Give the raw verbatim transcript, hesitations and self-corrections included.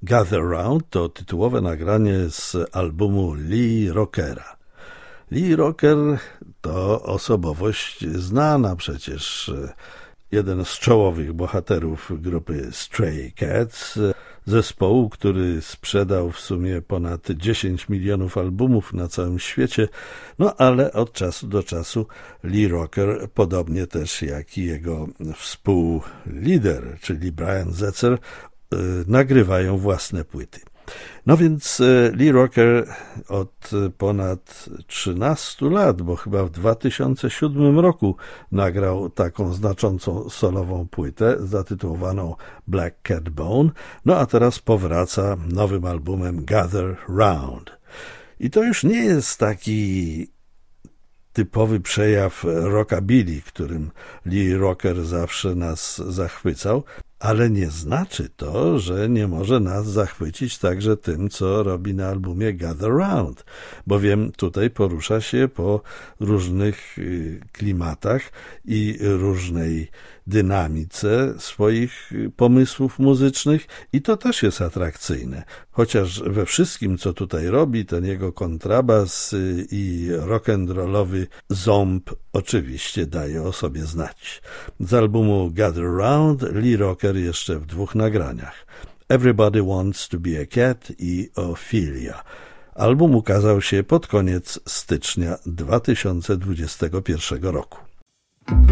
Gather Round to tytułowe nagranie z albumu Lee Rockera. Lee Rocker to osobowość znana przecież, jeden z czołowych bohaterów grupy Stray Cats, zespołu, który sprzedał w sumie ponad dziesięć milionów albumów na całym świecie, no ale od czasu do czasu Lee Rocker, podobnie też jak i jego współlider, czyli Brian Setzer, nagrywają własne płyty. No więc Lee Rocker od ponad trzynastu lat, bo chyba w dwa tysiące siódmym roku nagrał taką znaczącą solową płytę zatytułowaną Black Cat Bone, no a teraz powraca nowym albumem Gather Round. I to już nie jest taki typowy przejaw rockabilly, którym Lee Rocker zawsze nas zachwycał, ale nie znaczy to, że nie może nas zachwycić także tym, co robi na albumie Gather Round, bowiem tutaj porusza się po różnych klimatach i różnej dynamice swoich pomysłów muzycznych i to też jest atrakcyjne. Chociaż we wszystkim, co tutaj robi, ten jego kontrabas i rock'n'rollowy ząb oczywiście daje o sobie znać. Z albumu Gather Round Lee Rocker jeszcze w dwóch nagraniach. Everybody Wants to be a Cat i Ophelia. Album ukazał się pod koniec stycznia dwa tysiące dwudziestego pierwszego roku.